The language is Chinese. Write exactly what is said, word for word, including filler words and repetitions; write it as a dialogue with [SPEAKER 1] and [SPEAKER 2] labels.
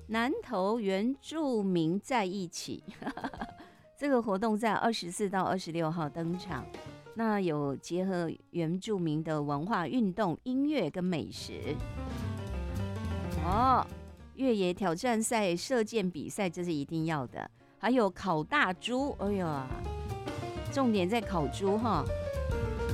[SPEAKER 1] 南投原住民在一起，这个活动在二十四到二十六号登场。那有结合原住民的文化、运动、音乐跟美食。哦，越野挑战赛、射箭比赛，这是一定要的。还有烤大猪，哎呀，重点在烤猪哈。